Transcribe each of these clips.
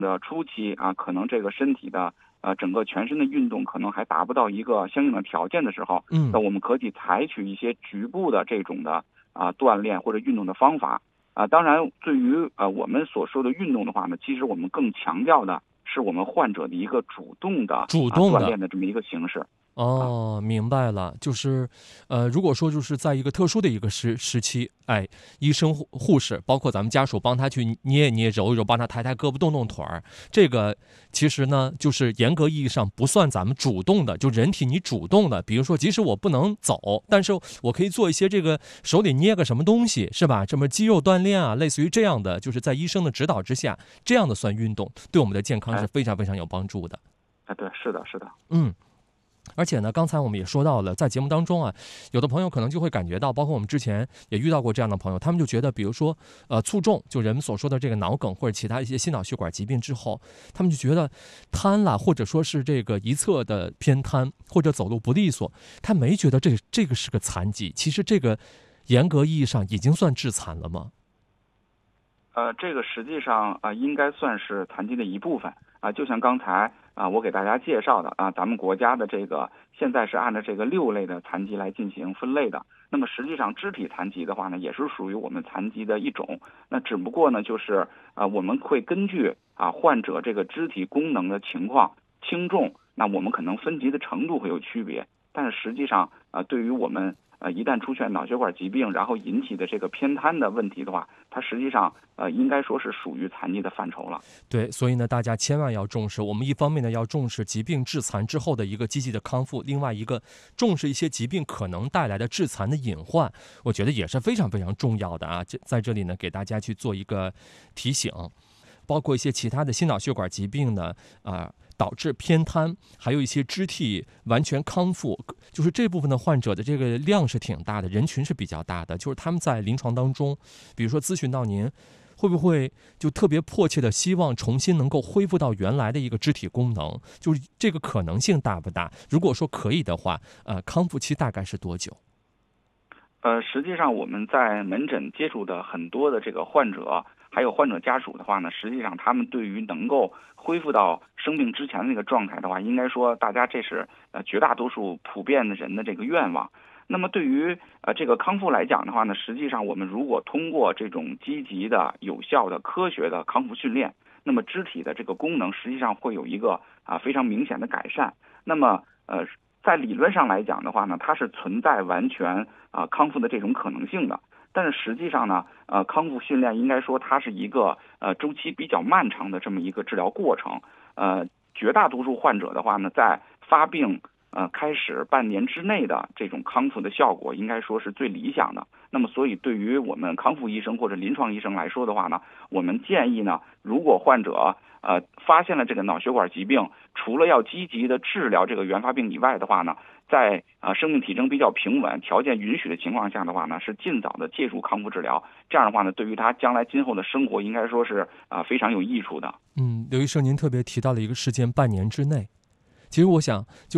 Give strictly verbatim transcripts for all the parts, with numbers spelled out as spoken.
的初期啊，可能这个身体的呃整个全身的运动可能还达不到一个相应的条件的时候， 嗯， 那我们可以采取一些局部的这种的啊锻炼或者运动的方法啊。当然，对于呃我们所说的运动的话呢，其实我们更强调的是我们患者的一个主动的啊锻主动的。 炼的这么一个形式。啊， 哦，明白了，就是，呃，如果说就是在一个特殊的一个时时期，哎，医生护护士，包括咱们家属，帮他去捏一捏、揉一揉，帮他抬抬胳膊、动动腿儿，这个其实呢，就是严格意义上不算咱们主动的，就人体你主动的，比如说，即使我不能走，但是我可以做一些这个手里捏个什么东西，是吧？这么肌肉锻炼啊，类似于这样的，就是在医生的指导之下，这样的算运动，对我们的健康是哎非常非常有帮助的。 哎，对，是的，是的。 嗯。而且呢，刚才我们也说到了，在节目当中啊，有的朋友可能就会感觉到，包括我们之前也遇到过这样的朋友，他们就觉得，比如说，呃，卒中，就人们所说的这个脑梗或者其他一些心脑血管疾病之后，他们就觉得瘫了，或者说是这个一侧的偏瘫，或者走路不利索，他没觉得这这个是个残疾。其实这个严格意义上已经算致残了吗？ 呃，这个实际上啊，应该算是残疾的一部分啊。就像刚才啊，我给大家介绍的啊，咱们国家的这个现在是按照这个六类的残疾来进行分类的。那么实际上，肢体残疾的话呢，也是属于我们残疾的一种。那只不过呢，就是啊，我们会根据啊患者这个肢体功能的情况轻重，那我们可能分级的程度会有区别。但是实际上啊，对于我们呃，一旦出现脑血管疾病，然后引起的这个偏瘫的问题的话，它实际上呃，应该说是属于残疾的范畴了。 对，所以呢，大家千万要重视。我们一方面呢，要重视疾病致残之后的一个积极的康复；另外一个，重视一些疾病可能带来的致残的隐患，我觉得也是非常非常重要的啊。这在这里呢，给大家去做一个提醒。包括一些其他的心脑血管疾病呢，啊、呃，导致偏瘫，还有一些肢体完全康复，就是这部分的患者的这个量是挺大的，人群是比较大的。就是他们在临床当中，比如说咨询到您，会不会就特别迫切的希望重新能够恢复到原来的一个肢体功能？就是这个可能性大不大？如果说可以的话，呃，康复期大概是多久？ 呃，实际上我们在门诊接触的很多的这个患者，还有患者家属的话呢，实际上他们对于能够恢复到生病之前的那个状态的话，应该说大家这是呃绝大多数普遍的人的这个愿望。那么对于呃这个康复来讲的话呢，实际上我们如果通过这种积极的、有效的、科学的康复训练，那么肢体的这个功能实际上会有一个啊非常明显的改善。那么呃。在理论上来讲的话呢，它是存在完全啊、呃、康复的这种可能性的。但是实际上呢，呃，康复训练应该说它是一个呃周期比较漫长的这么一个治疗过程。呃，绝大多数患者的话呢，在发病呃开始半年之内的这种康复的效果，应该说是最理想的。那么，所以对于我们康复医生或者临床医生来说的话呢，我们建议呢，如果患者呃发现了这个脑血管疾病，除了要积极的治疗这个原发病以外的话呢，在啊、呃、生命体征比较平稳、条件允许的情况下的话呢，是尽早的介入康复治疗。这样的话呢，对于他将来今后的生活，应该说是啊、呃、非常有益处的。 嗯，刘医生，您特别提到了一个时间，半年之内。其实我想，就是，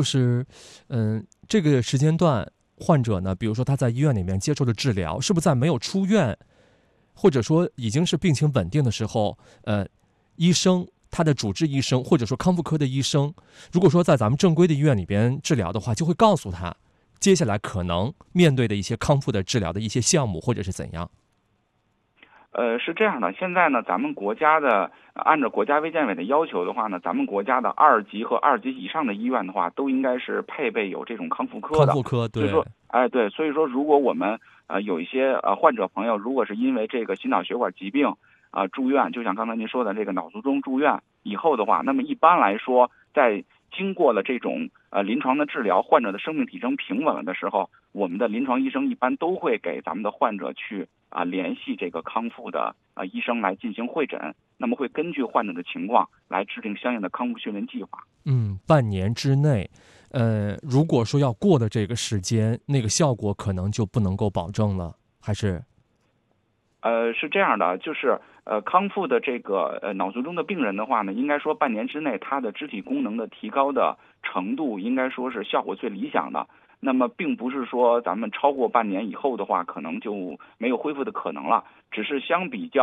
嗯，这个时间段，患者呢，比如说他在医院里面接受的治疗，是不是在没有出院，或者说已经是病情稳定的时候，呃，医生他的主治医生或者说康复科的医生，如果说在咱们正规的医院里边治疗的话，就会告诉他，接下来可能面对的一些康复的治疗的一些项目或者是怎样。 呃，是这样的，现在呢，咱们国家的按照国家卫健委的要求的话呢，咱们国家的二级和二级以上的医院的话，都应该是配备有这种康复科的。 康复科，对。 所以说，哎，对，所以说，如果我们呃有一些呃患者朋友，如果是因为这个心脑血管疾病啊、呃、住院，就像刚才您说的这个脑卒中住院以后的话，那么一般来说，在经过了这种呃临床的治疗，患者的生命体征平稳了的时候，我们的临床医生一般都会给咱们的患者去啊、呃、联系这个康复的啊、呃、医生来进行会诊，那么会根据患者的情况来制定相应的康复训练计划。 嗯，半年之内，呃，如果说要过的这个时间，那个效果可能就不能够保证了，还是？ 呃，是这样的，就是呃，康复的这个呃脑卒中的病人的话呢，应该说半年之内，他的肢体功能的提高的程度，应该说是效果最理想的。那么，并不是说咱们超过半年以后的话，可能就没有恢复的可能了，只是相比较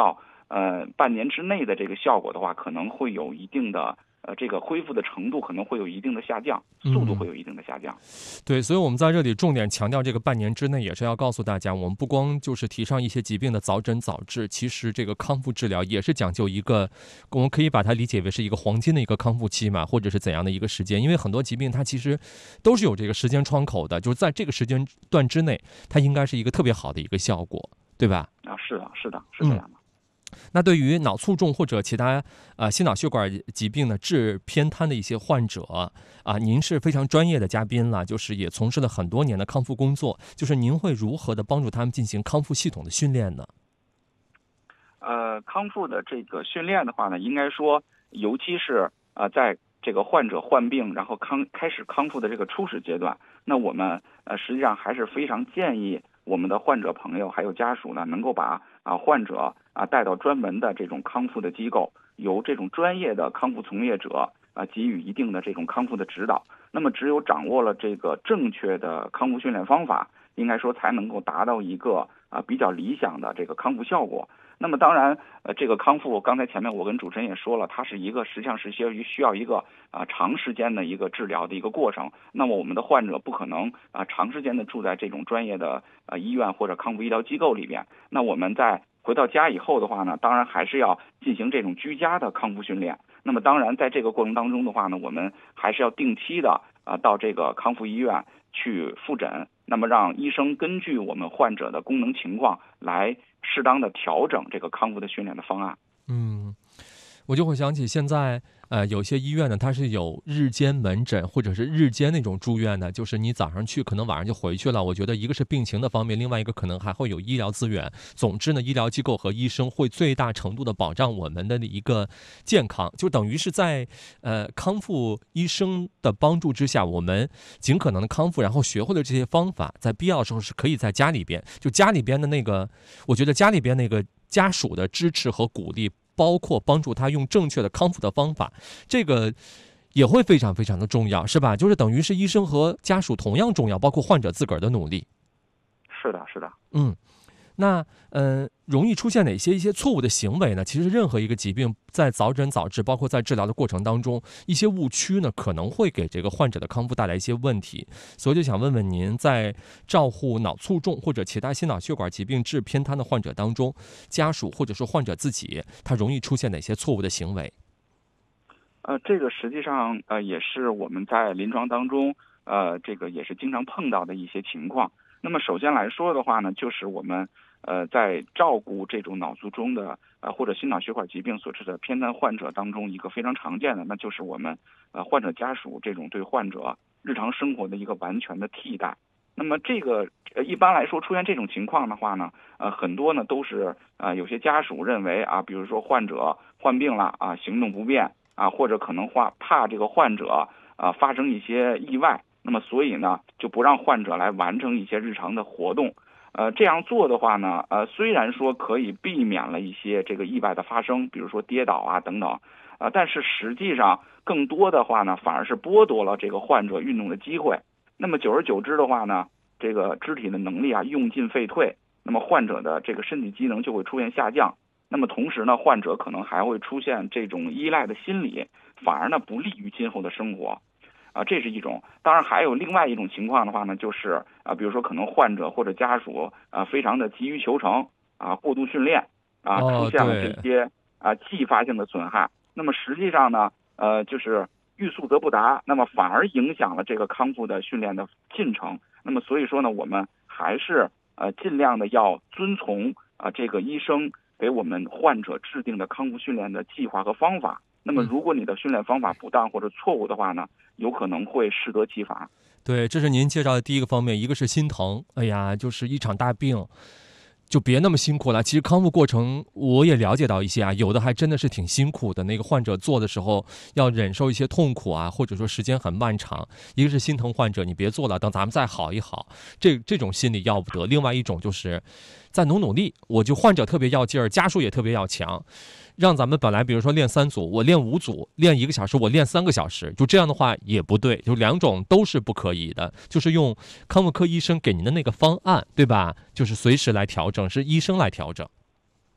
呃半年之内的这个效果的话，可能会有一定的。呃，这个恢复的程度可能会有一定的下降，速度会有一定的下降。 嗯、对，所以我们在这里重点强调，这个半年之内也是要告诉大家，我们不光就是提倡一些疾病的早诊早治，其实这个康复治疗也是讲究一个，我们可以把它理解为是一个黄金的一个康复期嘛，或者是怎样的一个时间，因为很多疾病它其实都是有这个时间窗口的，就是在这个时间段之内，它应该是一个特别好的一个效果，对吧？ 啊，是的，是的，是这样的。 嗯，那对于脑卒中或者其他呃心脑血管疾病的致偏瘫的一些患者啊、呃，您是非常专业的嘉宾了，就是也从事了很多年的康复工作，就是您会如何的帮助他们进行康复系统的训练呢？ 呃，康复的这个训练的话呢，应该说，尤其是呃在这个患者患病然后康开始康复的这个初始阶段，那我们呃实际上还是非常建议我们的患者朋友还有家属呢，能够把啊患者啊带到专门的这种康复的机构，由这种专业的康复从业者啊给予一定的这种康复的指导。那么只有掌握了这个正确的康复训练方法，应该说才能够达到一个啊比较理想的这个康复效果。那么当然，呃，这个康复，刚才前面我跟主持人也说了，它是一个实际上是需需要一个啊、呃、长时间的一个治疗的一个过程。那么我们的患者不可能啊、呃、长时间的住在这种专业的呃医院或者康复医疗机构里边。那我们在回到家以后的话呢，当然还是要进行这种居家的康复训练。那么当然，在这个过程当中的话呢，我们还是要定期的啊、呃、到这个康复医院去复诊，那么让医生根据我们患者的功能情况来适当的调整这个康复的训练的方案。 嗯，我就会想起现在呃有些医院呢，它是有日间门诊或者是日间那种住院的，就是你早上去可能晚上就回去了。我觉得一个是病情的方面，另外一个可能还会有医疗资源。总之呢，医疗机构和医生会最大程度的保障我们的一个健康，就等于是在呃康复医生的帮助之下，我们尽可能的康复，然后学会了这些方法，在必要的时候是可以在家里边，就家里边的那个，我觉得家里边那个家属的支持和鼓励，包括帮助他用正确的康复的方法，这个也会非常非常的重要，是吧？就是等于是医生和家属同样重要，包括患者自个儿的努力。 是的，是的。 嗯，那呃，容易出现哪些一些错误的行为呢？其实任何一个疾病在早诊早治，包括在治疗的过程当中，一些误区呢，可能会给这个患者的康复带来一些问题。所以就想问问您，在照护脑卒中或者其他心脑血管疾病致偏瘫的患者当中，家属或者说患者自己，他容易出现哪些错误的行为？ 呃，这个实际上呃也是我们在临床当中呃这个也是经常碰到的一些情况。那么首先来说的话呢，就是我们呃在照顾这种脑卒中的呃或者心脑血管疾病所致的偏瘫患者当中，一个非常常见的，那就是我们呃患者家属这种对患者日常生活的一个完全的替代。那么这个呃一般来说出现这种情况的话呢，呃很多呢都是呃有些家属认为啊，比如说患者患病了啊，行动不便啊，或者可能怕怕这个患者啊发生一些意外，那么所以呢就不让患者来完成一些日常的活动。呃，这样做的话呢，呃，虽然说可以避免了一些这个意外的发生，比如说跌倒啊等等，啊、呃，但是实际上更多的话呢，反而是剥夺了这个患者运动的机会。那么久而久之的话呢，这个肢体的能力啊用进废退，那么患者的这个身体机能就会出现下降。那么同时呢，患者可能还会出现这种依赖的心理，反而呢不利于今后的生活。啊，这是一种。当然还有另外一种情况的话呢，就是啊，比如说可能患者或者家属啊，非常的急于求成啊，过度训练啊，出现了这些啊继发性的损害。那么实际上呢，呃，就是欲速则不达，那么反而影响了这个康复的训练的进程。那么所以说呢，我们还是呃尽量的要遵从啊这个医生给我们患者制定的康复训练的计划和方法。那么如果你的训练方法不当或者错误的话呢，有可能会适得其反。 对，这是您介绍的第一个方面，一个是心疼，哎呀，就是一场大病就别那么辛苦了。其实康复过程我也了解到一些啊，有的还真的是挺辛苦的，那个患者做的时候要忍受一些痛苦啊，或者说时间很漫长。一个是心疼患者，你别做了，等咱们再好一好，这这种心理要不得。另外一种就是再努努力，我就患者特别要劲儿，家属也特别要强，让咱们本来比如说练三组，我练五组，练一个小时，我练三个小时，就这样的话也不对，就两种都是不可以的。就是用康复科医生给您的那个方案，对吧？就是随时来调整，是医生来调整。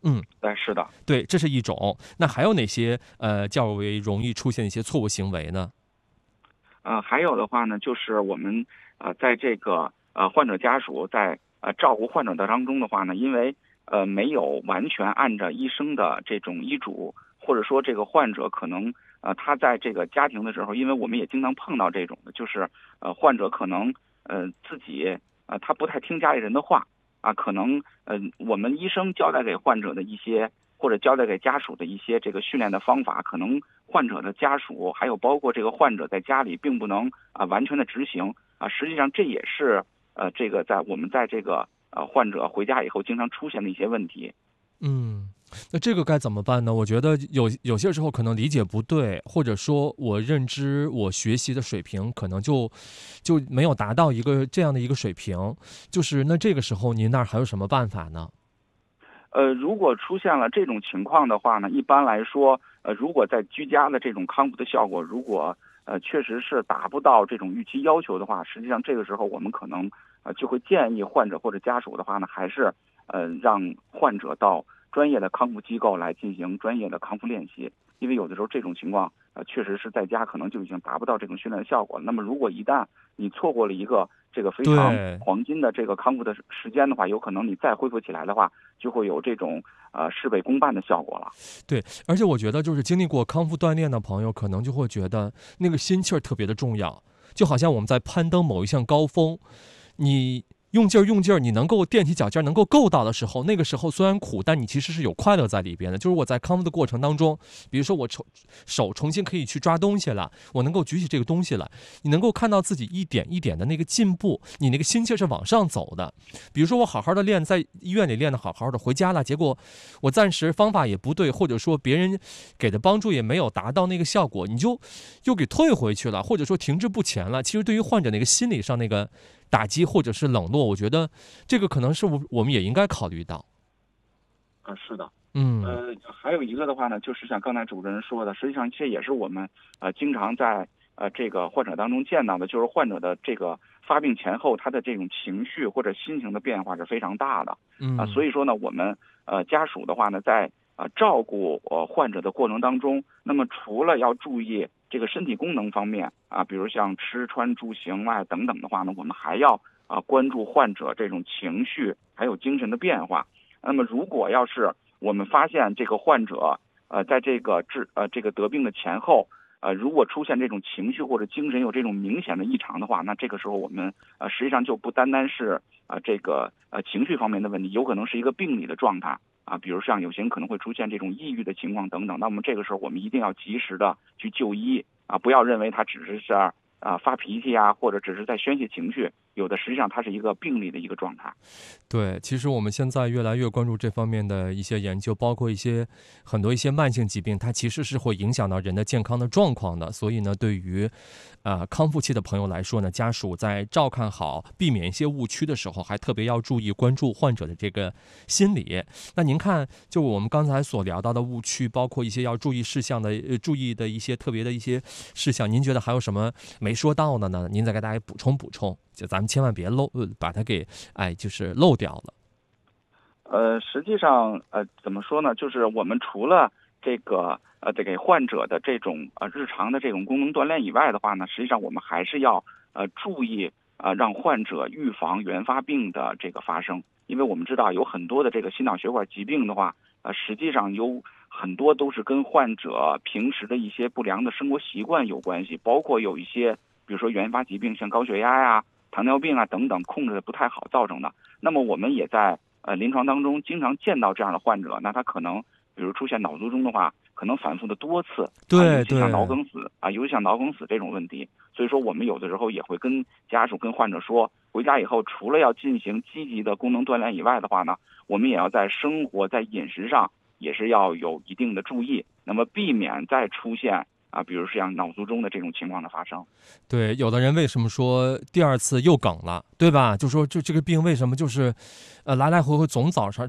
嗯， 对，是的。 对，这是一种。那还有哪些呃较为容易出现一些错误行为呢？ 呃，还有的话呢，就是我们呃在这个呃患者家属在呃照顾患者的当中的话呢，因为呃没有完全按照医生的这种医嘱，或者说这个患者可能呃他在这个家庭的时候，因为我们也经常碰到这种的，就是呃患者可能呃自己呃他不太听家里人的话啊，可能呃我们医生交代给患者的一些，或者交代给家属的一些这个训练的方法，可能患者的家属还有包括这个患者在家里并不能啊完全的执行啊。实际上这也是呃这个在我们在这个呃患者回家以后经常出现的一些问题。 嗯，那这个该怎么办呢？我觉得有有些时候可能理解不对，或者说我认知、我学习的水平可能就就没有达到一个这样的一个水平。就是那这个时候您那儿还有什么办法呢？ 呃，如果出现了这种情况的话呢，一般来说，呃，如果在居家的这种康复的效果，如果呃确实是达不到这种预期要求的话，实际上这个时候我们可能呃就会建议患者或者家属的话呢，还是呃让患者到专业的康复机构来进行专业的康复练习，因为有的时候这种情况呃确实是在家可能就已经达不到这种训练的效果。那么如果一旦你错过了一个这个非常对黄金的这个康复的时间的话，有可能你再恢复起来的话，就会有这种呃事倍功半的效果了。 对，而且我觉得就是经历过康复锻炼的朋友，可能就会觉得那个心气儿特别的重要，就好像我们在攀登某一项高峰，你用劲儿用劲儿，你能够踮起脚尖儿能够够到的时候，那个时候虽然苦，但你其实是有快乐在里边的。就是我在康复的过程当中，比如说我手手重新可以去抓东西了，我能够举起这个东西来，你能够看到自己一点一点的那个进步，你那个心气儿是往上走的。比如说我好好的练，在医院里练的好好的，回家了，结果我暂时方法也不对，或者说别人给的帮助也没有达到那个效果，你就又给退回去了，或者说停滞不前了。其实对于患者那个心理上那个打击或者是冷落，我觉得这个可能是我我们也应该考虑到。 啊，是的。 嗯呃，还有一个的话呢，就是像刚才主持人说的，实际上这也是我们呃经常在呃这个患者当中见到的，就是患者的这个发病前后，他的这种情绪或者心情的变化是非常大的啊。所嗯以说呢，我们呃家属的话呢，在呃照顾呃患者的过程当中，那么除了要注意这个身体功能方面啊，比如像吃穿住行啊等等的话呢，我们还要啊关注患者这种情绪还有精神的变化。那么如果要是我们发现这个患者呃在这个治呃这个得病的前后，呃如果出现这种情绪或者精神有这种明显的异常的话，那这个时候我们呃实际上就不单单是呃这个呃情绪方面的问题，有可能是一个病理的状态啊，比如像有些人可能会出现这种抑郁的情况等等。那么这个时候我们一定要及时的去就医啊，不要认为他只是是啊发脾气啊，或者只是在宣泄情绪，有的实际上它是一个病理的一个状态。 对，其实我们现在越来越关注这方面的一些研究，包括一些很多一些慢性疾病，它其实是会影响到人的健康的状况的。所以呢，对于呃康复期的朋友来说呢，家属在照看好、避免一些误区的时候，还特别要注意关注患者的这个心理。那您看，就我们刚才所聊到的误区，包括一些要注意事项的、呃、注意的一些特别的一些事项，您觉得还有什么没说到的呢？您再给大家补充补充，就咱们千万别漏，呃把它给哎就是漏掉了。 呃，实际上，呃，怎么说呢？就是我们除了这个呃，得给患者的这种呃日常的这种功能锻炼以外的话呢，实际上我们还是要呃注意呃让患者预防原发病的这个发生，因为我们知道有很多的这个心脑血管疾病的话，呃，实际上有很多都是跟患者平时的一些不良的生活习惯有关系，包括有一些比如说原发疾病，像高血压呀、糖尿病啊等等，控制的不太好造成的。那么我们也在呃，临床当中经常见到这样的患者，那他可能比如出现脑卒中的话，可能反复的多次， 对啊，尤其像脑对， 梗死啊，尤其像脑梗死这种问题。所以说，我们有的时候也会跟家属、跟患者说，回家以后除了要进行积极的功能锻炼以外的话呢，我们也要在生活、在饮食上也是要有一定的注意，那么避免再出现啊，比如像脑卒中的这种情况的发生。 对，有的人为什么说第二次又梗了，对吧？就说就这个病为什么就是，呃，来来回回总早上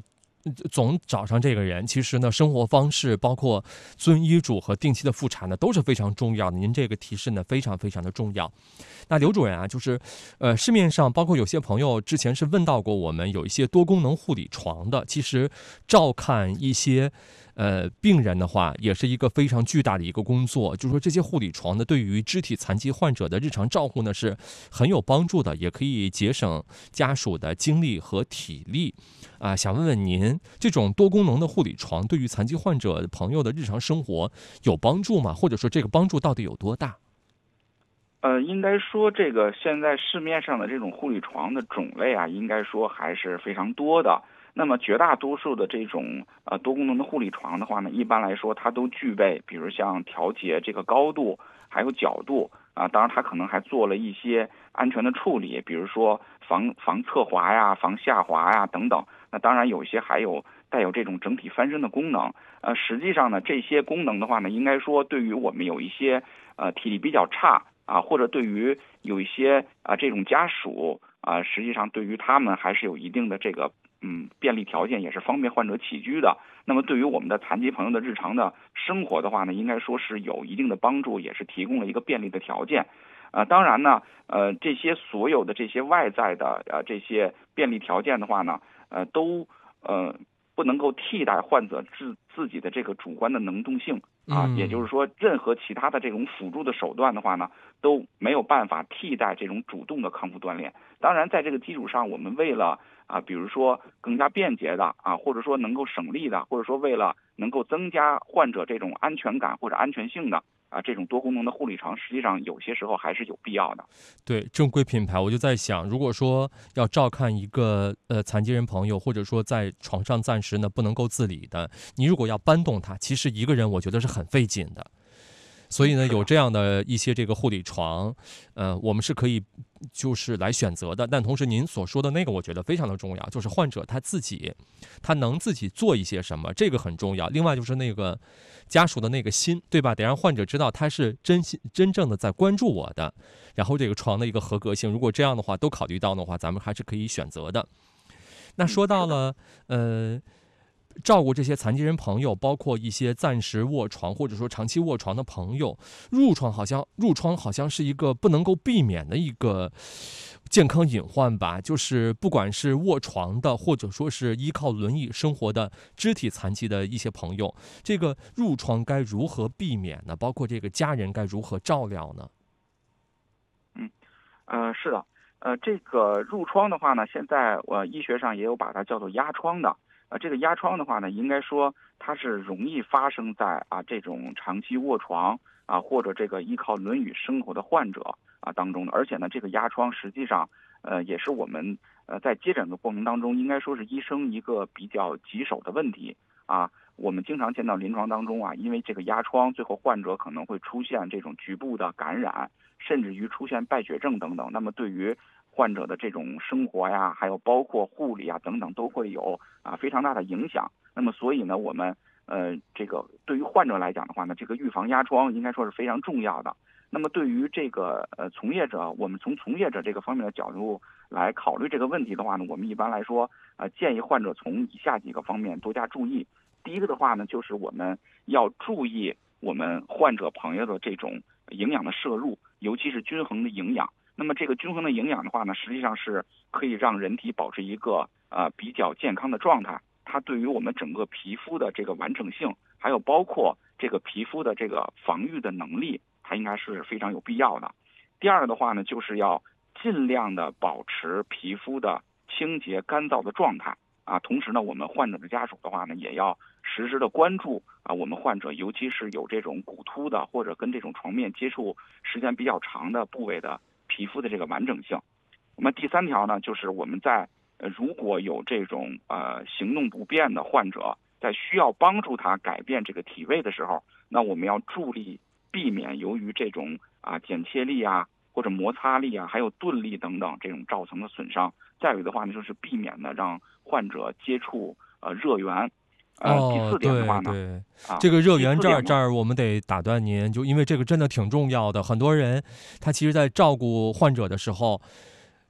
总找上这个人，其实呢，生活方式包括遵医嘱和定期的复查呢，都是非常重要的。您这个提示呢，非常非常的重要。那刘主任啊，就是，呃，市面上包括有些朋友之前是问到过我们，有一些多功能护理床的，其实照看一些。呃，病人的话也是一个非常巨大的一个工作，就是说这些护理床呢，对于肢体残疾患者的日常照护呢是很有帮助的，也可以节省家属的精力和体力。啊、呃，想问问您，这种多功能的护理床对于残疾患者朋友的日常生活有帮助吗？或者说这个帮助到底有多大？ 呃，应该说这个现在市面上的这种护理床的种类啊，应该说还是非常多的。那么绝大多数的这种呃多功能的护理床的话呢，一般来说它都具备，比如像调节这个高度，还有角度啊，当然它可能还做了一些安全的处理，比如说防防侧滑呀、防下滑呀等等。那当然有一些还有带有这种整体翻身的功能。呃，实际上呢，这些功能的话呢，应该说对于我们有一些呃体力比较差啊，或者对于有一些啊这种家属啊，实际上对于他们还是有一定的这个。嗯，便利条件也是方便患者起居的。那么对于我们的残疾朋友的日常的生活的话呢，应该说是有一定的帮助，也是提供了一个便利的条件。呃，当然呢，呃，这些所有的这些外在的呃这些便利条件的话呢，呃，都呃不能够替代患者自自己的这个主观的能动性啊，也就是说，任何其他的这种辅助的手段的话呢，都没有办法替代这种主动的康复锻炼。当然，在这个基础上，我们为了啊，比如说更加便捷的啊，或者说能够省力的，或者说为了能够增加患者这种安全感或者安全性的啊，这种多功能的护理床，实际上有些时候还是有必要的。 对，正规品牌，我就在想，如果说要照看一个呃残疾人朋友，或者说在床上暂时呢不能够自理的，你如果要搬动他，其实一个人我觉得是很费劲的。所以呢，有这样的一些这个护理床，呃，我们是可以就是来选择的。但同时，您所说的那个，我觉得非常的重要，就是患者他自己，他能自己做一些什么，这个很重要。另外就是那个家属的那个心，对吧？得让患者知道他是真心真正的在关注我的。然后这个床的一个合格性，如果这样的话都考虑到的话，咱们还是可以选择的。那说到了，呃。照顾这些残疾人朋友，包括一些暂时卧床或者说长期卧床的朋友，褥疮好像褥疮好像是一个不能够避免的一个健康隐患吧。就是不管是卧床的，或者说是依靠轮椅生活的肢体残疾的一些朋友，这个褥疮该如何避免呢？包括这个家人该如何照料呢？ 嗯，呃，是的，呃，这个褥疮的话呢，现在我、呃、医学上也有把它叫做压疮的。呃，这个压疮的话呢，应该说它是容易发生在啊这种长期卧床啊或者这个依靠轮椅生活的患者啊当中的，而且呢，这个压疮实际上呃也是我们呃在接诊的过程当中，应该说是医生一个比较棘手的问题啊。我们经常见到临床当中啊，因为这个压疮，最后患者可能会出现这种局部的感染，甚至于出现败血症等等。那么对于患者的这种生活呀，还有包括护理啊等等，都会有啊非常大的影响。那么所以呢，我们呃这个对于患者来讲的话呢，这个预防压疮应该说是非常重要的。那么对于这个呃从业者，我们从从业者这个方面的角度来考虑这个问题的话呢，我们一般来说呃建议患者从以下几个方面多加注意。第一个的话呢，就是我们要注意我们患者朋友的这种营养的摄入，尤其是均衡的营养。那么这个均衡的营养的话呢，实际上是可以让人体保持一个呃比较健康的状态。它对于我们整个皮肤的这个完整性，还有包括这个皮肤的这个防御的能力，它应该是非常有必要的。第二个的话呢，就是要尽量的保持皮肤的清洁干燥的状态啊。同时呢，我们患者的家属的话呢，也要实时的关注啊，我们患者尤其是有这种骨突的或者跟这种床面接触时间比较长的部位的皮肤的这个完整性。那么第三条呢，就是我们在呃如果有这种呃行动不便的患者，在需要帮助他改变这个体位的时候，那我们要助力避免由于这种啊剪切力啊或者摩擦力啊还有钝力等等这种造成的损伤。再有的话呢，就是避免呢让患者接触呃热源。呃，第四点的话呢， 哦、对对啊， 这个热源这儿这儿我们得打断您，就因为这个真的挺重要的。很多人他其实在照顾患者的时候，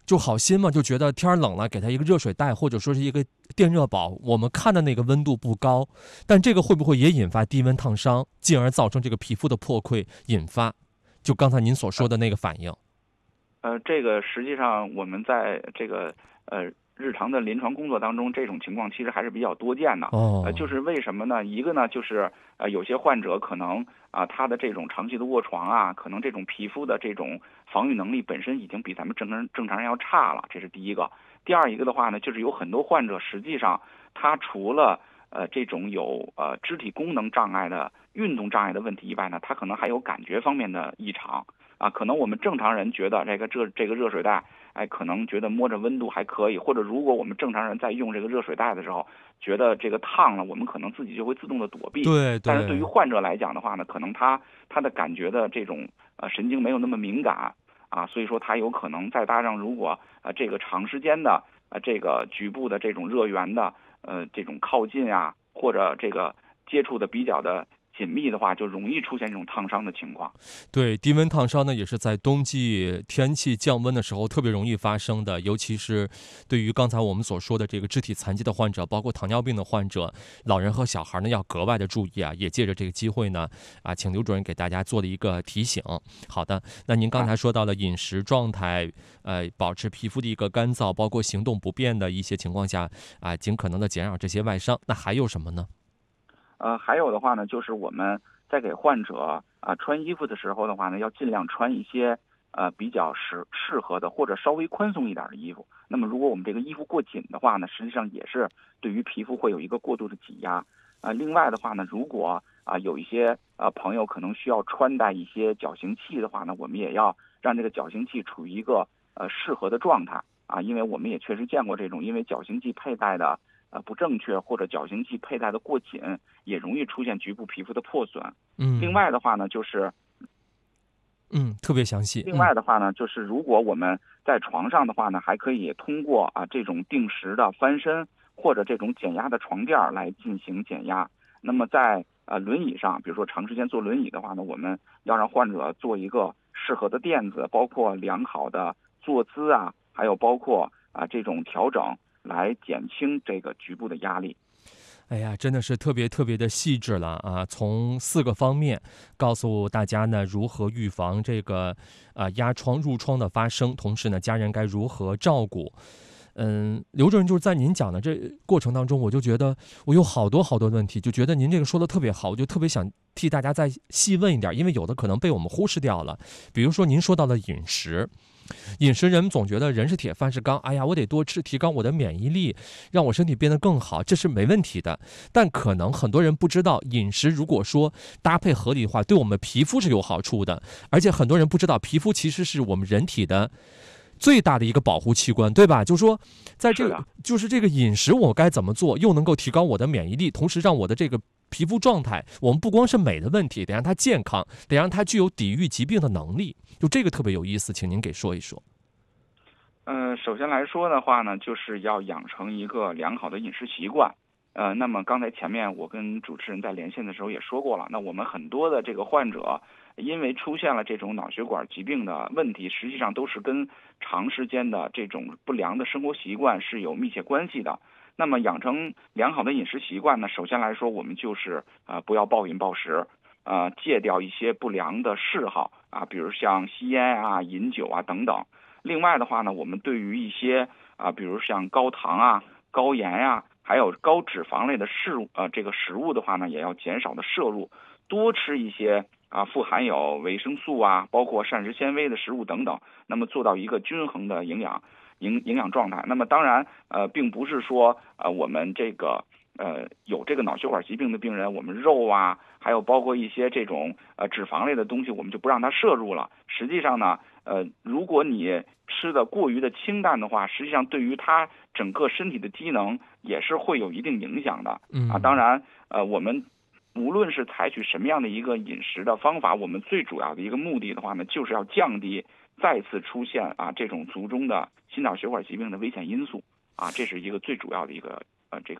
就好心嘛，就觉得天冷了，给他一个热水袋，或者说是一个电热宝。我们看的那个温度不高，但这个会不会也引发低温烫伤，进而造成这个皮肤的破溃，引发就刚才您所说的那个反应？ 呃，这个实际上我们在这个呃日常的临床工作当中，这种情况其实还是比较多见的。 哦， 呃，就是为什么呢？一个呢，就是呃有些患者可能啊、他的这种长期的卧床啊，可能这种皮肤的这种防御能力本身已经比咱们正常人正常人要差了，这是第一个。第二一个的话呢，就是有很多患者实际上他除了呃这种有呃肢体功能障碍的运动障碍的问题以外呢，他可能还有感觉方面的异常。啊，可能我们正常人觉得这个这这个热水袋，哎，可能觉得摸着温度还可以，或者如果我们正常人在用这个热水袋的时候，觉得这个烫了，我们可能自己就会自动的躲避。 对但是对于对， 患者来讲的话呢，可能他他的感觉的这种呃神经没有那么敏感啊，所以说他有可能再搭上如果呃这个长时间的呃这个局部的这种热源的呃这种靠近啊，或者这个接触的比较的紧密的话，就容易出现这种烫伤的情况。 对，低温烫伤呢，也是在冬季天气降温的时候特别容易发生的，尤其是对于刚才我们所说的这个肢体残疾的患者，包括糖尿病的患者，老人和小孩呢要格外的注意啊。也借着这个机会呢，啊，请刘主任给大家做了一个提醒。好的，那您刚才说到了饮食状态，呃，保持皮肤的一个干燥，包括行动不便的一些情况下，啊，尽可能的减少这些外伤。那还有什么呢？ 呃，还有的话呢，就是我们在给患者啊、穿衣服的时候的话呢，要尽量穿一些呃比较适适合的或者稍微宽松一点的衣服。那么如果我们这个衣服过紧的话呢，实际上也是对于皮肤会有一个过度的挤压。啊、另外的话呢，如果啊、有一些呃朋友可能需要穿戴一些矫形器的话呢，我们也要让这个矫形器处于一个呃适合的状态啊，因为我们也确实见过这种因为矫形器佩戴的呃不正确或者矫形器佩戴的过紧，也容易出现局部皮肤的破损。另嗯外的话呢，就是嗯，特别详细。 另嗯。 外的话呢，就是如果我们在床上的话呢，还可以通过啊这种定时的翻身或者这种减压的床垫来进行减压。那么在呃轮椅上，比如说长时间坐轮椅的话呢，我们要让患者做一个适合的垫子，包括良好的坐姿啊，还有包括啊这种调整，来减轻这个局部的压力。 哎呀，真的是特别特别的细致了啊！从四个方面告诉大家呢，如何预防这个呃压疮、褥疮的发生，同时呢，家人该如何照顾。嗯，刘主任就是在您讲的这过程当中，我就觉得我有好多好多问题，就觉得您这个说的特别好，我就特别想替大家再细问一点，因为有的可能被我们忽视掉了。比如说您说到的饮食，饮食人们总觉得人是铁饭是钢，哎呀，我得多吃，提高我的免疫力，让我身体变得更好，这是没问题的。但可能很多人不知道，饮食如果说搭配合理的话，对我们皮肤是有好处的。而且很多人不知道，皮肤其实是我们人体的最大的一个保护器官，对吧？就是说，在这个就是这个饮食我该怎么做，又能够提高我的免疫力，同时让我的这个皮肤状态，我们不光是美的问题，得让它健康，得让它具有抵御疾病的能力。就这个特别有意思，请您给说一说。 嗯、呃，首先来说的话呢，就是要养成一个良好的饮食习惯。呃，那么刚才前面我跟主持人在连线的时候也说过了，那我们很多的这个患者，因为出现了这种脑血管疾病的问题，实际上都是跟长时间的这种不良的生活习惯是有密切关系的。那么养成良好的饮食习惯呢，首先来说，我们就是呃不要暴饮暴食，呃戒掉一些不良的嗜好啊，比如像吸烟啊、饮酒啊等等。另外的话呢，我们对于一些啊，比如像高糖啊、高盐呀、啊，还有高脂肪类的食物，呃，这个食物的话呢，也要减少的摄入，多吃一些啊富含有维生素啊，包括膳食纤维的食物等等，那么做到一个均衡的营养营营养状态。那么当然，呃，并不是说呃我们这个呃有这个脑血管疾病的病人，我们肉啊，还有包括一些这种呃脂肪类的东西，我们就不让它摄入了。实际上呢，呃，如果你吃的过于的清淡的话，实际上对于它整个身体的机能也是会有一定影响的。啊，当然，呃，我们无论是采取什么样的一个饮食的方法，我们最主要的一个目的的话呢，就是要降低再次出现啊这种卒中的心脑血管疾病的危险因素。啊，这是一个最主要的一个呃这个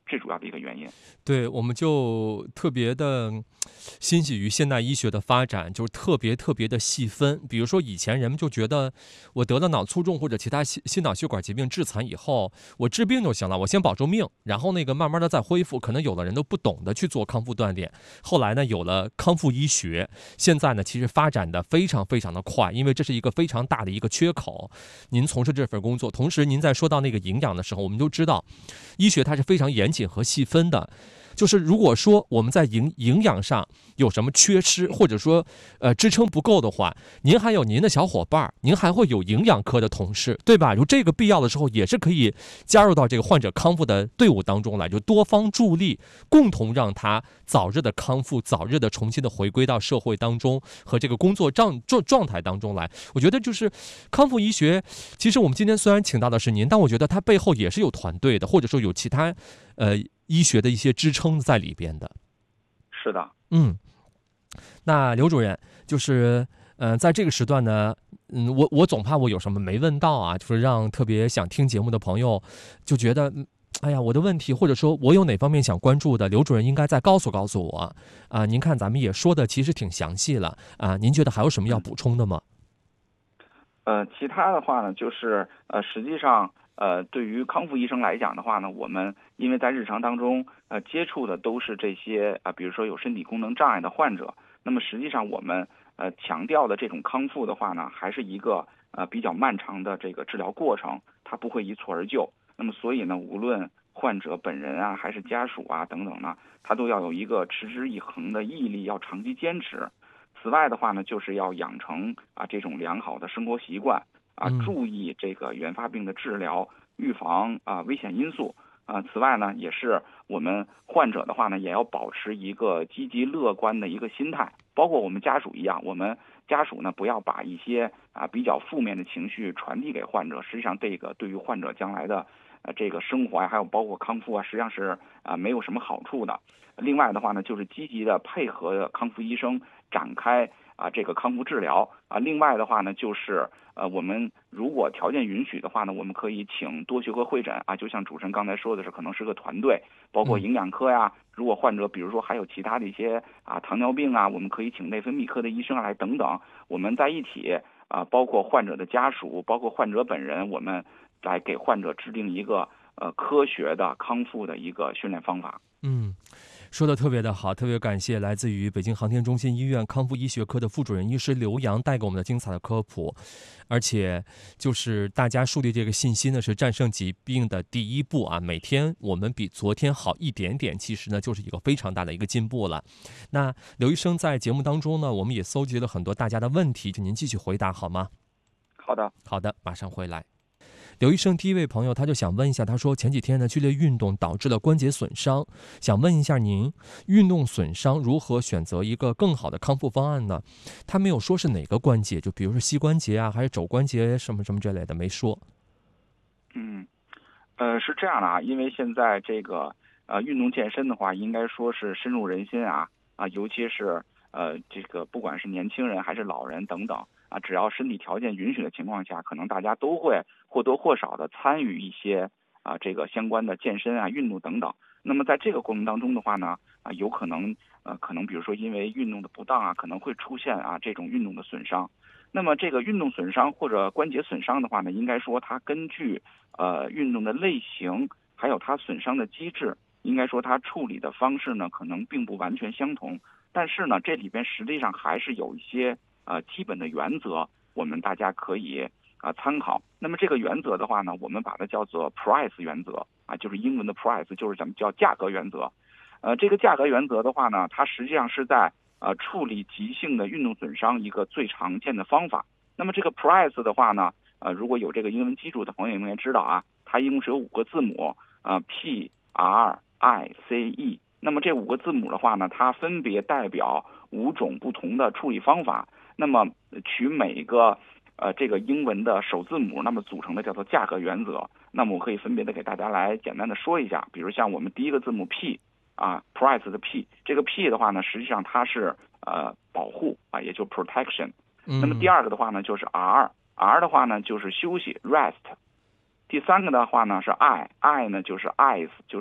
最主要的一个原因。 对，我们就特别的欣喜于现代医学的发展，就是特别特别的细分。比如说以前人们就觉得我得了脑卒中或者其他心心脑血管疾病致残以后，我治病就行了，我先保住命，然后那个慢慢的再恢复。可能有的人都不懂得去做康复锻炼。后来呢，有了康复医学，现在呢其实发展的非常非常的快，因为这是一个非常大的一个缺口。您从事这份工作，同时您在说到那个营养的时候，我们都知道，医学它是非常严谨和细分的。就是如果说我们在营营养上有什么缺失，或者说呃支撑不够的话，您还有您的小伙伴，您还会有营养科的同事，对吧？如这个必要的时候，也是可以加入到这个患者康复的队伍当中来，就多方助力，共同让他早日的康复，早日的重新的回归到社会当中和这个工作状状状态当中来。我觉得就是康复医学，其实我们今天虽然请到的是您，但我觉得它背后也是有团队的，或者说有其他呃。医学的一些支撑在里边的。 是的， 嗯，那刘主任就是呃，在这个时段呢，嗯，我我总怕我有什么没问到啊，就是让特别想听节目的朋友就觉得，哎呀，我的问题或者说我有哪方面想关注的，刘主任应该再告诉告诉我啊、呃。您看咱们也说的其实挺详细了啊、呃，您觉得还有什么要补充的吗？ 呃，其他的话呢，就是呃，实际上。呃，对于康复医生来讲的话呢，我们因为在日常当中，呃，接触的都是这些啊、呃，比如说有身体功能障碍的患者，那么实际上我们呃强调的这种康复的话呢，还是一个呃比较漫长的这个治疗过程，它不会一蹴而就。那么所以呢，无论患者本人啊，还是家属啊等等呢，他都要有一个持之以恒的毅力，要长期坚持。此外的话呢，就是要养成啊这种良好的生活习惯。啊，注意这个原发病的治疗、预防啊危险因素啊。此外呢，也是我们患者的话呢，也要保持一个积极乐观的一个心态，包括我们家属一样，我们家属呢不要把一些啊比较负面的情绪传递给患者。实际上，这个对于患者将来的呃这个生活呀、啊，还有包括康复啊，实际上是啊没有什么好处的。另外的话呢，就是积极的配合康复医生展开啊这个康复治疗啊。另外的话呢，就是呃我们如果条件允许的话呢，我们可以请多学科会诊啊，就像主持人刚才说的是，可能是个团队，包括营养科呀。如果患者比如说还有其他的一些啊糖尿病啊，我们可以请内分泌科的医生来等等，我们在一起啊，包括患者的家属，包括患者本人，我们来给患者制定一个呃科学的康复的一个训练方法。 嗯。说的特别的好，特别感谢来自于北京航天中心医院康复医学科的副主任医师刘洋带给我们的精彩的科普，而且就是大家树立这个信心呢，是战胜疾病的第一步啊！每天我们比昨天好一点点，其实呢就是一个非常大的一个进步了。那刘医生在节目当中呢，我们也搜集了很多大家的问题，请您继续回答好吗？ 好的， 好的，马上回来。刘医生，第一位朋友他就想问一下，他说前几天呢剧烈运动导致了关节损伤，想问一下您，运动损伤如何选择一个更好的康复方案呢？他没有说是哪个关节，就比如说膝关节啊，还是肘关节什么什么之类的，没说。 嗯，呃，是这样的啊，因为现在这个呃运动健身的话，应该说是深入人心啊啊，尤其是呃这个不管是年轻人还是老人等等。啊，只要身体条件允许的情况下，可能大家都会或多或少的参与一些啊这个相关的健身啊、运动等等。那么在这个过程当中的话呢，啊有可能呃可能比如说因为运动的不当啊，可能会出现啊这种运动的损伤。那么这个运动损伤或者关节损伤的话呢，应该说它根据呃运动的类型，还有它损伤的机制，应该说它处理的方式呢可能并不完全相同。但是呢，这里边实际上还是有一些呃，基本的原则，我们大家可以啊、呃、参考。那么这个原则的话呢，我们把它叫做 price 原则啊，就是英文的 price， 就是咱们叫价格原则。呃，这个价格原则的话呢，它实际上是在呃处理急性的运动损伤一个最常见的方法。那么这个 price 的话呢，呃，如果有这个英文基础的朋友们也知道啊，它一共是有五个字母啊、呃、P R I C E。那么这五个字母的话呢，它分别代表五种不同的处理方法。那么取每个呃这个英文的首字母，那么组成的叫做价格原则。那么我可以分别的给大家来简单的说一下，比如像我们第一个字母 P 啊 ，price 的 P， 这个 P 的话呢，实际上它是呃保护啊，也就 protection。那么第二个的话呢，就是 R，R 的话呢就是休息 rest。第三个的话呢是 I，I 呢就是 eyes， 就是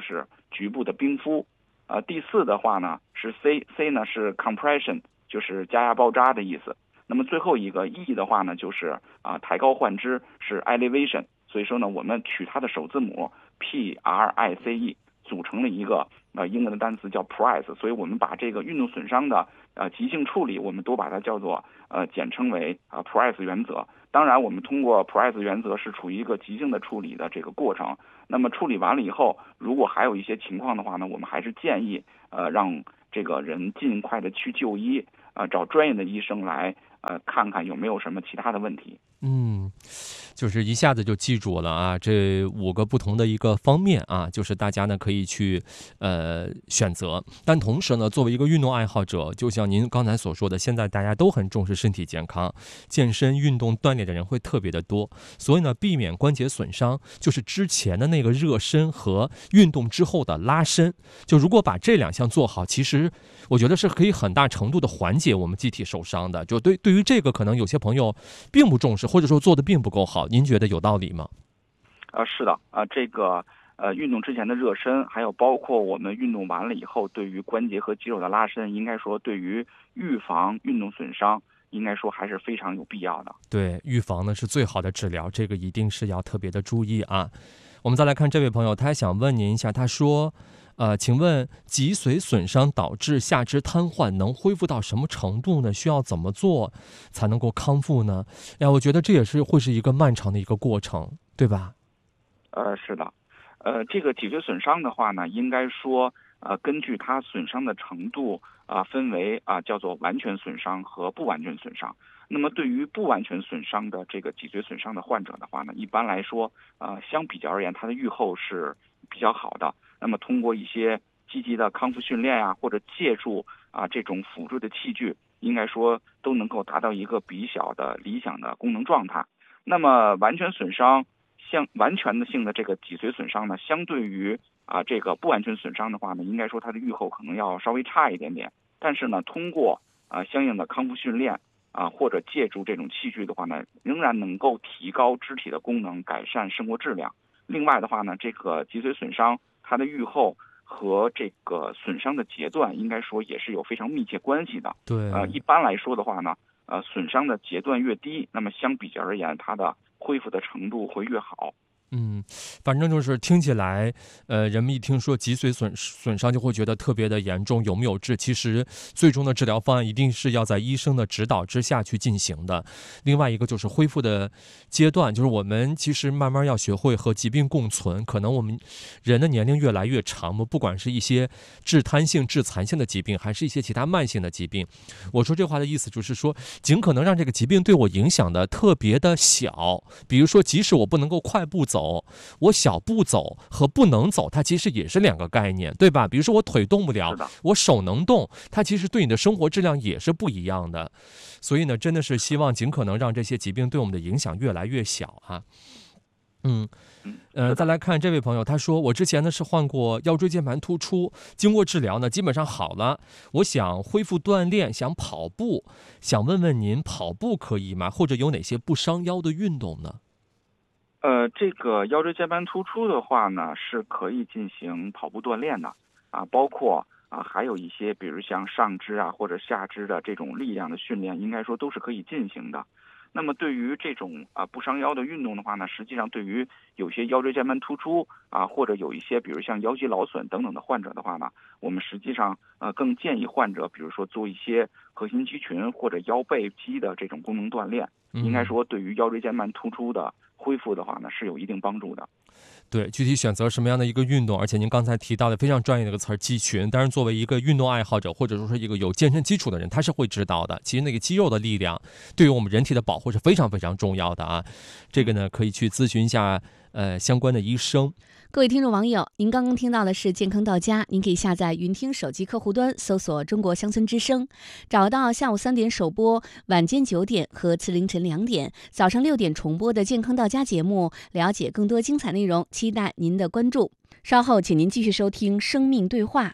局部的冰敷。呃，第四的话呢是 C，C 呢是 compression， 就是加压包扎的意思。那么最后一个 E 的话呢就是啊、呃、抬高换肢，是 elevation。所以说呢，我们取它的首字母 P R I C E 组成了一个呃英文的单词叫 price。所以我们把这个运动损伤的呃急性处理，我们都把它叫做呃简称为啊、呃、price 原则。当然，我们通过 price 原则是处于一个急性的处理的这个过程。那么处理完了以后，如果还有一些情况的话呢，我们还是建议呃让这个人尽快的去就医，呃找专业的医生来呃看看有没有什么其他的问题。 嗯，就是一下子就记住了啊，这五个不同的一个方面啊，就是大家呢可以去呃选择。但同时呢，作为一个运动爱好者，就像您刚才所说的，现在大家都很重视身体健康，健身运动锻炼的人会特别的多，所以呢，避免关节损伤，就是之前的那个热身和运动之后的拉伸。就如果把这两项做好，其实我觉得是可以很大程度的缓解我们机体受伤的。就对对于这个，可能有些朋友并不重视，或者说做的并不够好，您觉得有道理吗？ 呃，是的，啊、呃，这个呃运动之前的热身，还有包括我们运动完了以后对于关节和肌肉的拉伸，应该说对于预防运动损伤，应该说还是非常有必要的。 对，预防呢是最好的治疗，这个一定是要特别的注意啊。我们再来看这位朋友，他还想问您一下，他说呃，请问脊髓损伤导致下肢瘫痪能恢复到什么程度呢？需要怎么做才能够康复呢？呀，我觉得这也是会是一个漫长的一个过程，对吧？ 呃，是的，呃，这个脊髓损伤的话呢，应该说呃，根据它损伤的程度啊、呃，分为啊、呃、叫做完全损伤和不完全损伤。那么对于不完全损伤的这个脊髓损伤的患者的话呢，一般来说，呃，相比较而言，它的预后是比较好的。那么通过一些积极的康复训练啊，或者借助啊这种辅助的器具，应该说都能够达到一个比较的理想的功能状态。那么完全损伤，像完全的性的这个脊髓损伤呢，相对于啊这个不完全损伤的话呢，应该说它的预后可能要稍微差一点点。但是呢，通过啊相应的康复训练啊，或者借助这种器具的话呢，仍然能够提高肢体的功能，改善生活质量。另外的话呢，这个脊髓损伤它的预后和这个损伤的阶段，应该说也是有非常密切关系的。 对， 呃，一般来说的话呢，呃，损伤的阶段越低，那么相比较而言，它的恢复的程度会越好。 嗯，反正就是听起来，呃，人们一听说脊髓损损伤就会觉得特别的严重，有没有治？其实最终的治疗方案一定是要在医生的指导之下去进行的。另外一个就是恢复的阶段，就是我们其实慢慢要学会和疾病共存。可能我们人的年龄越来越长嘛，不管是一些致瘫性、致残性的疾病，还是一些其他慢性的疾病。我说这话的意思就是说，尽可能让这个疾病对我影响的特别的小。比如说，即使我不能够快步走，我小步走和不能走，它其实也是两个概念，对吧？比如说我腿动不了，我手能动，它其实对你的生活质量也是不一样的。所以呢，真的是希望尽可能让这些疾病对我们的影响越来越小啊。嗯，呃，再来看这位朋友，他说我之前呢是患过腰椎间盘突出，经过治疗呢基本上好了，我想恢复锻炼，想跑步，想问问您跑步可以吗？或者有哪些不伤腰的运动呢？ 呃，这个腰椎间盘突出的话呢，是可以进行跑步锻炼的啊，包括啊还有一些，比如像上肢啊或者下肢的这种力量的训练，应该说都是可以进行的。那么对于这种啊不伤腰的运动的话呢，实际上对于有些腰椎间盘突出啊，或者有一些比如像腰肌劳损等等的患者的话呢，我们实际上呃更建议患者，比如说做一些核心肌群或者腰背肌的这种功能锻炼，应该说对于腰椎间盘突出的恢复的话呢，是有一定帮助的。 对，具体选择什么样的一个运动，而且您刚才提到的非常专业的一个词儿肌群，当然作为一个运动爱好者或者说是一个有健身基础的人，他是会知道的。其实那个肌肉的力量对于我们人体的保护是非常非常重要的啊。这个呢可以去咨询一下呃相关的医生。 各位听众网友，您刚刚听到的是健康到家，您可以下载云听手机客户端，搜索中国乡村之声，找到下午三点首播、晚间九点和次凌晨两点、早上六点重播的健康到家节目，了解更多精彩内容，期待您的关注。稍后请您继续收听生命对话。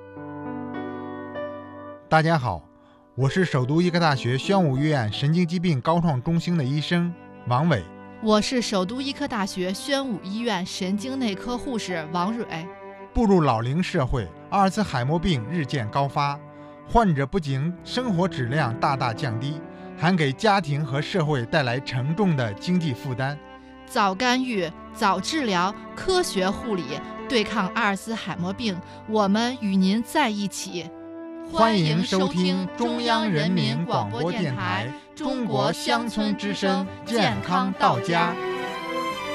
大家好，我是首都医科大学宣武医院神经疾病高创中心的医生王伟。 我是首都医科大学宣武医院神经内科护士王蕊。 步入老龄社会，阿尔茨海默病日渐高发，患者不仅生活质量大大降低，还给家庭和社会带来沉重的经济负担。 早干预、早治疗、科学护理，对抗阿尔茨海默病，我们与您在一起。 欢迎收听中央人民广播电台《中国乡村之声》，健康到家。